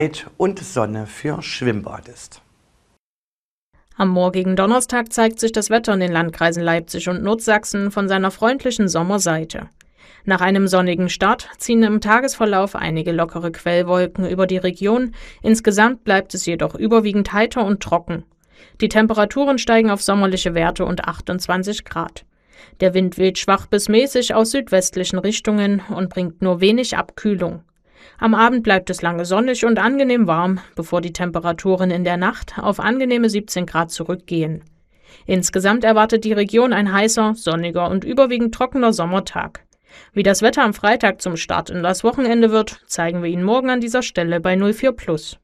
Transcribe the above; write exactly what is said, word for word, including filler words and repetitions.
und Sonne für Schwimmbad ist. Am morgigen Donnerstag zeigt sich das Wetter in den Landkreisen Leipzig und Nordsachsen von seiner freundlichen Sommerseite. Nach einem sonnigen Start ziehen im Tagesverlauf einige lockere Quellwolken über die Region. Insgesamt bleibt es jedoch überwiegend heiter und trocken. Die Temperaturen steigen auf sommerliche Werte und achtundzwanzig Grad. Der Wind weht schwach bis mäßig aus südwestlichen Richtungen und bringt nur wenig Abkühlung. Am Abend bleibt es lange sonnig und angenehm warm, bevor die Temperaturen in der Nacht auf angenehme siebzehn Grad zurückgehen. Insgesamt erwartet die Region ein heißer, sonniger und überwiegend trockener Sommertag. Wie das Wetter am Freitag zum Start in das Wochenende wird, zeigen wir Ihnen morgen an dieser Stelle bei null vier plus.